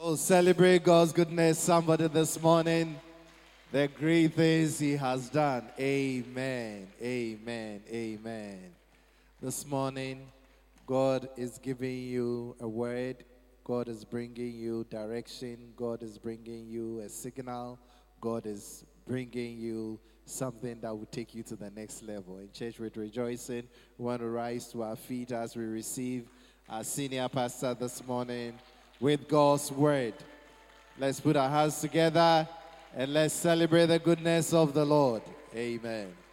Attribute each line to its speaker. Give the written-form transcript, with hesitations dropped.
Speaker 1: Oh, celebrate God's goodness, somebody, this morning. The great things He has done. Amen. Amen. Amen. This morning, God is giving you a word. God is bringing you direction. God is bringing you a signal. God is bringing you something that will take you to the next level. In church, with rejoicing, we want to rise to our feet as we receive our senior pastor this morning with God's word. Let's put our hands together and let's celebrate the goodness of the Lord. Amen.